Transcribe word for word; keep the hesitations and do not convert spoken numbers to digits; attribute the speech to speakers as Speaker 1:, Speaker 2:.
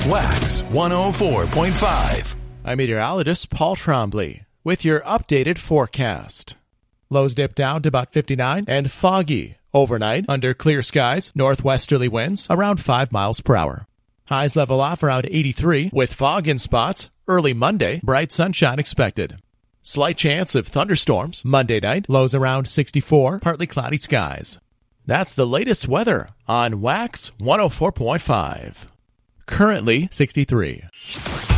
Speaker 1: Wax one oh four point five.
Speaker 2: I'm meteorologist Paul Trombley with your updated forecast. Lows dip down to about fifty-nine and foggy overnight under clear skies, northwesterly winds around five miles per hour. Highs level off around eighty-three with fog in spots. Early Monday, bright sunshine expected. Slight chance of thunderstorms Monday night, lows around sixty-four, partly cloudy skies. That's the latest weather on Wax one oh four point five. Currently sixty-three.